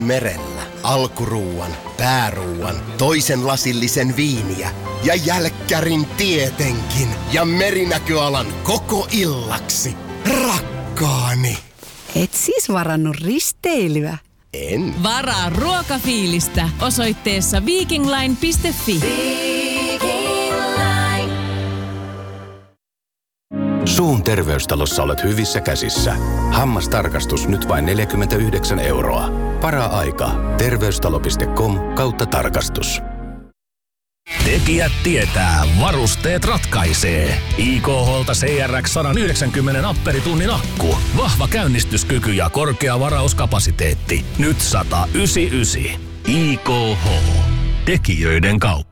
Merellä alkuruuan, pääruuan, toisen lasillisen viiniä ja jälkkärin tietenkin. Ja merinäköalan koko illaksi. Rakkaani. Et siis varannut risteilyä? En. Varaa ruokafiilistä osoitteessa vikingline.fi. Suun terveystalossa olet hyvissä käsissä. Hammastarkastus nyt vain 49 €. Para-aika. Terveystalo.com/tarkastus. Tekijät tietää, varusteet ratkaisee. IKH:lta CRX 190 amperitunnin akku. Vahva käynnistyskyky ja korkea varauskapasiteetti. Nyt 199. IKH. Tekijöiden kauppa.